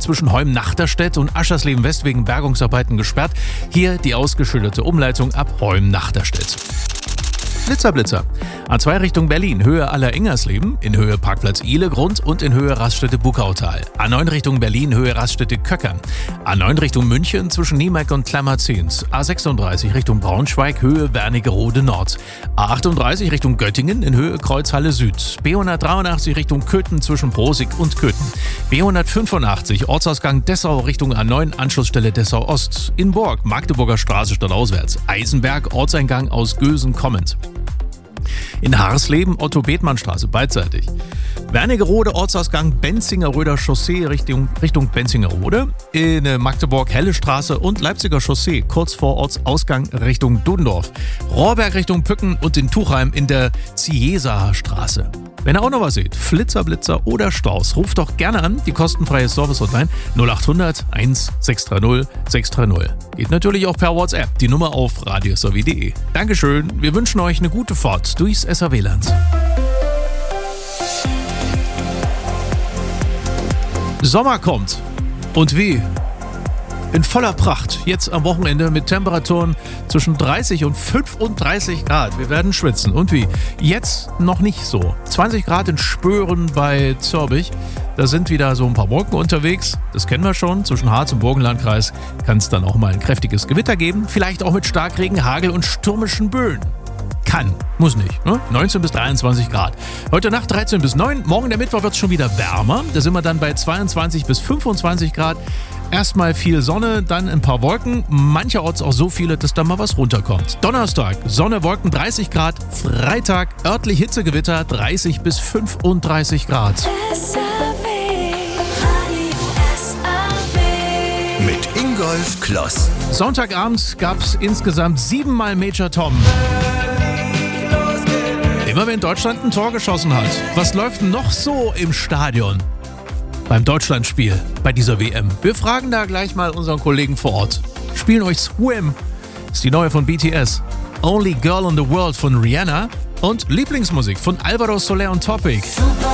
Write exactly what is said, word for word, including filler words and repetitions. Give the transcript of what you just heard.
zwischen Heum-Nachterstedt und Aschersleben-West wegen Bergungsarbeiten gesperrt. Hier die ausgeschilderte Umleitung ab Heum-Nachterstedt. Blitzer, Blitzer. A zwei Richtung Berlin, Höhe Aller-Ingersleben, in Höhe Parkplatz Ihlegrund und in Höhe Raststätte-Buckautal. A neun Richtung Berlin, Höhe Raststätte-Köckern. A neun Richtung München zwischen Niemeck und Klammerzehns. A sechsunddreißig Richtung Braunschweig, Höhe Wernigerode Nord. A achtunddreißig Richtung Göttingen, in Höhe Kreuzhalle Süd. B hundertdreiundachtzig Richtung Köthen zwischen Brosig und Köthen. B hundertfünfundachtzig Ortsausgang Dessau Richtung A neun, Anschlussstelle Dessau Ost. In Borg, Magdeburger Straße stadtauswärts. Eisenberg, Ortseingang aus Gösen kommend. In Harsleben, Otto-Bethmann-Straße, beidseitig. Wernigerode, Ortsausgang Benzingeröder Chaussee Richtung, Richtung Benzingerode. In Magdeburg, Helle Straße und Leipziger Chaussee, kurz vor Ortsausgang Richtung Dudendorf. Rohrberg Richtung Pücken und in Tuchheim in der Ziesaer Straße. Wenn ihr auch noch was seht, Flitzer, Blitzer oder Staus, ruft doch gerne an, die kostenfreie Service-Hotline null acht hundert eins sechs drei null sechs drei null. Geht natürlich auch per WhatsApp, die Nummer auf radiosw punkt de. Dankeschön, wir wünschen euch eine gute Fahrt durchs S R W-Land. Sommer kommt. Und wie? In voller Pracht. Jetzt am Wochenende mit Temperaturen zwischen dreißig und fünfunddreißig Grad. Wir werden schwitzen. Und wie? Jetzt noch nicht so. zwanzig Grad in Spören bei Zörbich. Da sind wieder so ein paar Wolken unterwegs. Das kennen wir schon. Zwischen Harz und Burgenlandkreis kann es dann auch mal ein kräftiges Gewitter geben. Vielleicht auch mit Starkregen, Hagel und stürmischen Böen. Kann, muss nicht. Ne? neunzehn bis dreiundzwanzig Grad. Heute Nacht dreizehn bis neun. Morgen der Mittwoch wird es schon wieder wärmer. Da sind wir dann bei zweiundzwanzig bis fünfundzwanzig Grad. Erstmal viel Sonne, dann ein paar Wolken. Mancherorts auch so viele, dass da mal was runterkommt. Donnerstag, Sonne, Wolken dreißig Grad. Freitag, örtlich Hitzegewitter dreißig bis fünfunddreißig Grad. Mit Ingolf Kloss. Sonntagabend gab es insgesamt siebenmal Major Tom. Immer wenn Deutschland ein Tor geschossen hat. Was läuft denn noch so im Stadion? Beim Deutschlandspiel, bei dieser W M. Wir fragen da gleich mal unseren Kollegen vor Ort. Spielen euch Swim, ist die neue von B T S. Only Girl in the World von Rihanna und Lieblingsmusik von Alvaro Soler und Topic.